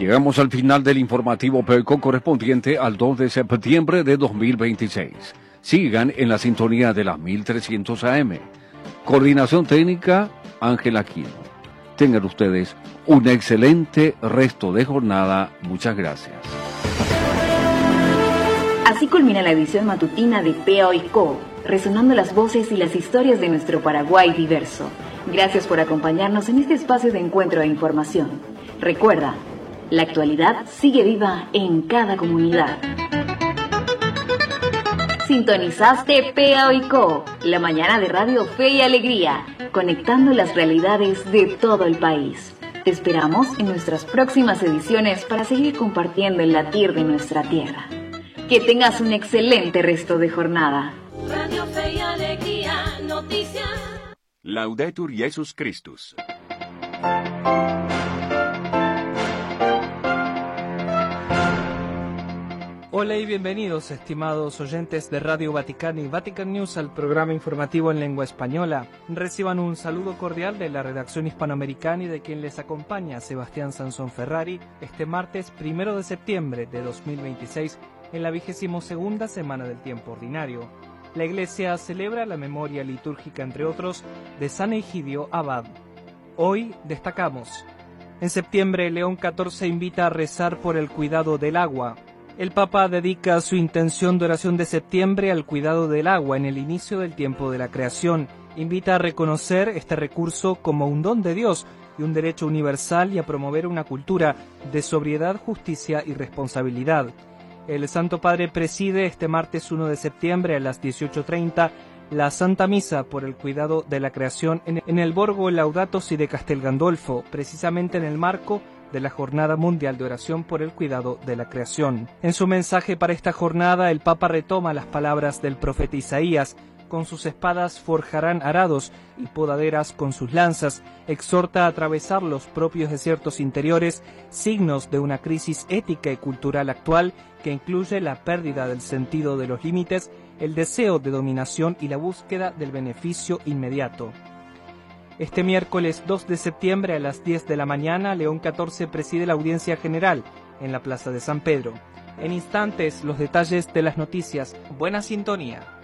Llegamos al final del informativo PECO correspondiente al 2 de septiembre de 2026. Sigan en la sintonía de las 1300 AM. Coordinación técnica, Ángel Aquino. Tengan ustedes un excelente resto de jornada. Muchas gracias. Así culmina la edición matutina de PA&Co, resonando las voces y las historias de nuestro Paraguay diverso. Gracias por acompañarnos en este espacio de encuentro e información. Recuerda, la actualidad sigue viva en cada comunidad. Sintonizaste PA&Co, la mañana de Radio Fe y Alegría, conectando las realidades de todo el país. Te esperamos en nuestras próximas ediciones para seguir compartiendo el latir de nuestra tierra. Que tengas un excelente resto de jornada. Radio Fe y Alegría, noticias. Laudetur Jesus Christus. Hola y bienvenidos, estimados oyentes de Radio Vaticana y Vatican News, al programa informativo en lengua española. Reciban un saludo cordial de la redacción hispanoamericana y de quien les acompaña, Sebastián Sansón Ferrari, este martes 1 de septiembre de 2026, en la 22ª semana del tiempo ordinario. La Iglesia celebra la memoria litúrgica, entre otros, de San Egidio Abad. Hoy destacamos: en septiembre, León XIV invita a rezar por el cuidado del agua. El Papa dedica su intención de oración de septiembre al cuidado del agua en el inicio del tiempo de la creación. Invita a reconocer este recurso como un don de Dios y un derecho universal y a promover una cultura de sobriedad, justicia y responsabilidad. El Santo Padre preside este martes 1 de septiembre a las 18:30 la Santa Misa por el cuidado de la creación en el Borgo Laudato Si de Castel Gandolfo, precisamente en el marco de la Jornada Mundial de Oración por el Cuidado de la Creación. En su mensaje para esta jornada, el Papa retoma las palabras del profeta Isaías: con sus espadas forjarán arados y podaderas con sus lanzas. Exhorta a atravesar los propios desiertos interiores, signos de una crisis ética y cultural actual que incluye la pérdida del sentido de los límites, el deseo de dominación y la búsqueda del beneficio inmediato. Este miércoles 2 de septiembre a las 10 de la mañana, León XIV preside la audiencia general en la Plaza de San Pedro. En instantes, los detalles de las noticias. Buena sintonía.